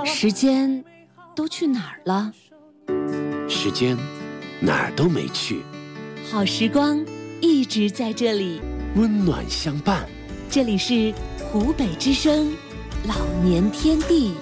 时间都去哪儿了？ 时间哪儿都没去， 好时光一直在这里， 温暖相伴。 这里是湖北之声老年天地。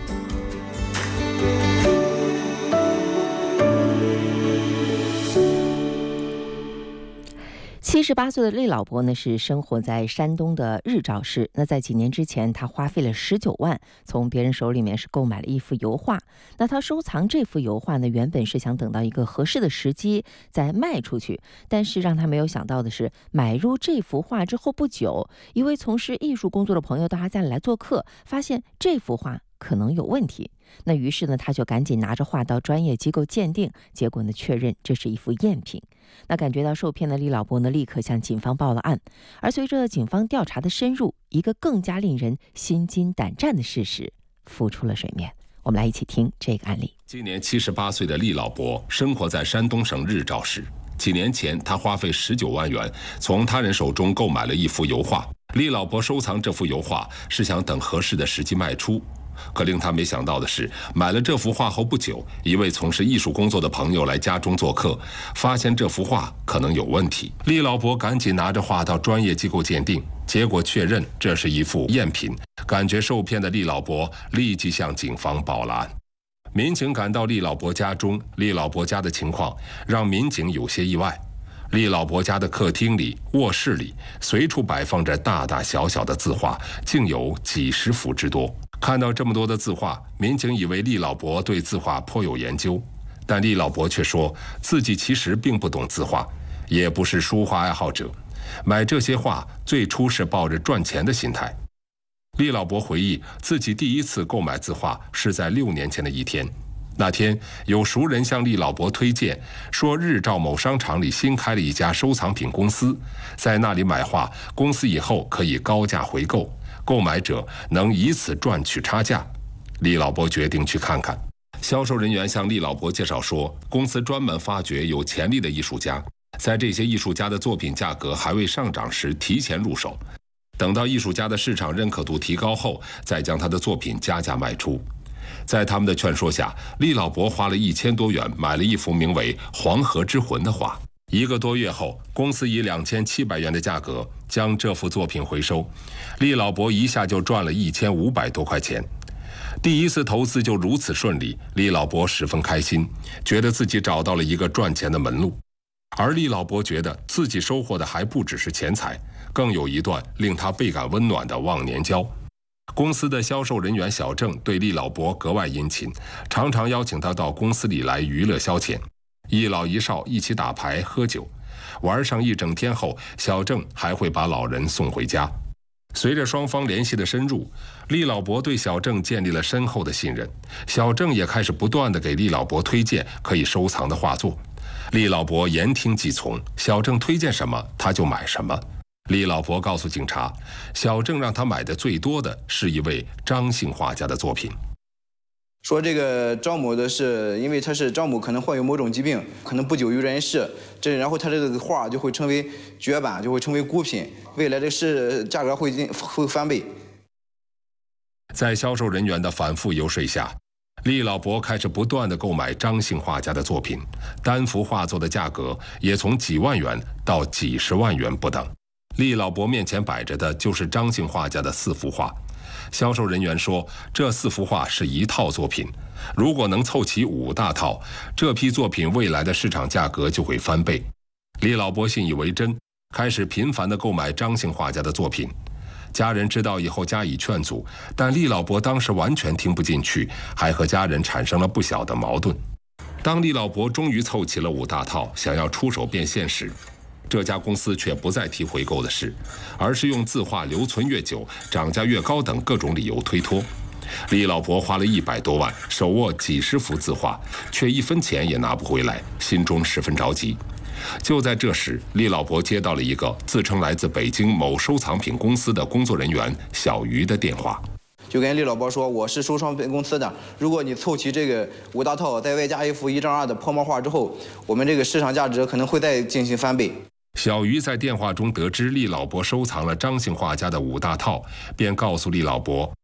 78岁的厉老伯呢，是生活在山东的日照市。那在几年之前，他花费了19万，从别人手里面是购买了一幅油画。那他收藏这幅油画呢，原本是想等到一个合适的时机再卖出去，但是让他没有想到的是，买入这幅画之后不久，一位从事艺术工作的朋友到他家里来做客，发现这幅画可能有问题。那于是呢，他就赶紧拿着画到专业机构鉴定，结果呢确认这是一幅赝品。那感觉到受骗的厉老伯呢，立刻向警方报了案。而随着警方调查的深入，一个更加令人心惊胆战的事实浮出了水面。我们来一起听这个案例。 今年78岁的厉老伯生活在山东省日照市。几年前，他花费19万元从他人手中购买了一幅油画。厉老伯收藏这幅油画是想等合适的时机卖出。可令他没想到的是，买了这幅画后不久，一位从事艺术工作的朋友来家中做客，发现这幅画可能有问题。厉老伯赶紧拿着画到专业机构鉴定，结果确认这是一幅赝品。感觉受骗的厉老伯立即向警方报了案。民警赶到厉老伯家中，厉老伯家的情况让民警有些意外。厉老伯家的客厅里、卧室里随处摆放着大大小小的字画，竟有几十幅之多。看到这么多的字画，民警以为厉老伯对字画颇有研究，但厉老伯却说自己其实并不懂字画，也不是书画爱好者，买这些画最初是抱着赚钱的心态。厉老伯回忆，自己第一次购买字画是在6年前的一天。那天有熟人向厉老伯推荐，说日照某商场里新开了一家收藏品公司，在那里买画，公司以后可以高价回购，购买者能以此赚取差价。厉老伯决定去看看。销售人员向厉老伯介绍说，公司专门发掘有潜力的艺术家，在这些艺术家的作品价格还未上涨时提前入手，等到艺术家的市场认可度提高后，再将他的作品加价卖出。在他们的劝说下，厉老伯花了1000多元买了一幅名为《黄河之魂》的画。1个多月后，公司以2700元的价格将这幅作品回收，厉老伯一下就赚了1500多块钱。第一次投资就如此顺利，厉老伯十分开心，觉得自己找到了一个赚钱的门路。而厉老伯觉得自己收获的还不只是钱财，更有一段令他倍感温暖的忘年交。公司的销售人员小郑对厉老伯格外殷勤，常常邀请他到公司里来娱乐消遣，一老一少一起打牌喝酒，玩上一整天后，小郑还会把老人送回家。随着双方联系的深入，厉老伯对小郑建立了深厚的信任，小郑也开始不断地给厉老伯推荐可以收藏的画作。厉老伯言听计从，小郑推荐什么他就买什么。厉老伯告诉警察，小郑让他买的最多的是一位张姓画家的作品。 说这个张某的是因为他是张某可能患有某种疾病，可能不久于人世，然后他这个画就会成为绝版，就会成为孤品，未来的价格会翻倍。 在销售人员的反复游说下，厉老伯开始不断地购买张姓画家的作品，单幅画作的价格也从几万元到几十万元不等。厉老伯面前摆着的就是张姓画家的4幅画。销售人员说，这4幅画是一套作品，如果能凑齐5大套，这批作品未来的市场价格就会翻倍。厉老伯信以为真，开始频繁地购买张姓画家的作品。家人知道以后加以劝阻，但厉老伯当时完全听不进去，还和家人产生了不小的矛盾。当厉老伯终于凑齐了5大套，想要出手变现时，这家公司却不再提回购的事，而是用字画留存越久、涨价越高等各种理由推脱。厉老伯花了100多万，手握几十幅字画，却1分钱也拿不回来，心中十分着急。就在这时，厉老伯接到了一个自称来自北京某收藏品公司的工作人员小于的电话， 就跟厉老伯说，我是收藏品公司的，如果你凑齐这个5大套，再外加一幅1张2的破毛画之后，我们这个市场价值可能会再进行翻倍。 小鱼在电话中得知厉老伯收藏了张姓画家的5大套，便告诉厉老伯，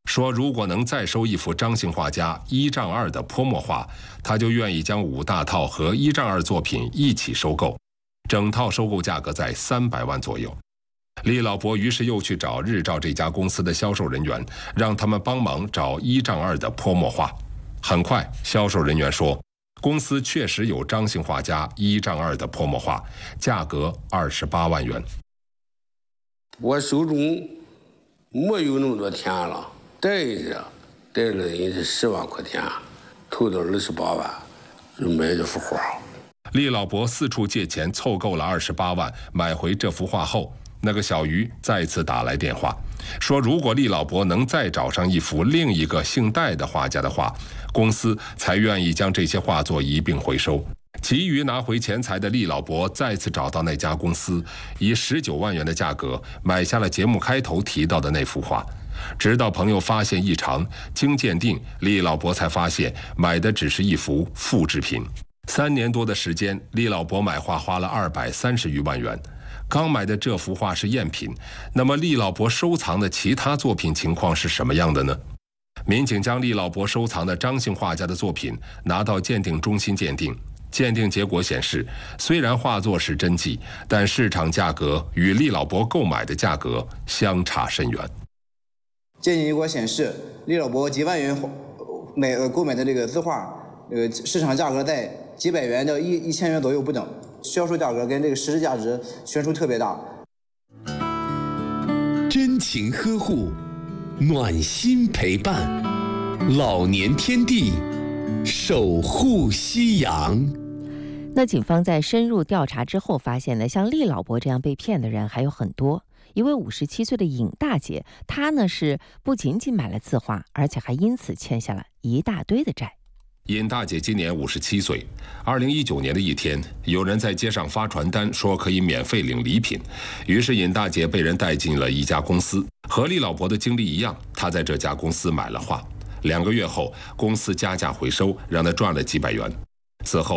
说如果能再收一幅张姓画家1丈2的泼墨画，他就愿意将5大套和1丈2作品一起收购，整套收购价格在300万左右。厉老伯于是又去找日照这家公司的销售人员，让他们帮忙找1丈2的泼墨画。很快，销售人员说，公司确实有张姓画家1丈2的泼墨画，价格28万元。 我手中没有那么多钱了，带了也是10万块钱，投到28万，就买这幅画。 厉老伯四处借钱凑够了28万，买回这幅画后，那个小鱼再次打来电话，说如果厉老伯能再找上一幅另一个姓戴的画家的画，公司才愿意将这些画作一并回收。急于拿回钱财的厉老伯再次找到那家公司，以19万元的价格买下了节目开头提到的那幅画。直到朋友发现异常，经鉴定，厉老伯才发现买的只是一幅复制品。3年多的时间，厉老伯买画花了230余万元。刚买的这幅画是赝品，那么厉老伯收藏的其他作品情况是什么样的呢？民警将厉老伯收藏的张姓画家的作品拿到鉴定中心鉴定，鉴定结果显示，虽然画作是真迹，但市场价格与厉老伯购买的价格相差甚远。 鉴定结果显示，厉老伯几万元购买的这个字画，市场价格在几百元到1000元左右不等，销售价格跟这个实质价值悬殊特别大。 真情呵护，暖心陪伴，老年天地，守护夕阳。 那警方在深入调查之后发现呢，像厉老伯这样被骗的人还有很多。一位57岁的尹大姐，她呢是不仅仅买了字画，而且还因此欠下了一大堆的债。 尹大姐今年57岁。2019年的一天，有人在街上发传单说可以免费领礼品，于是尹大姐被人带进了一家公司。和厉老伯的经历一样，她在这家公司买了画，2个月后，公司加价回收，让她赚了几百元。此后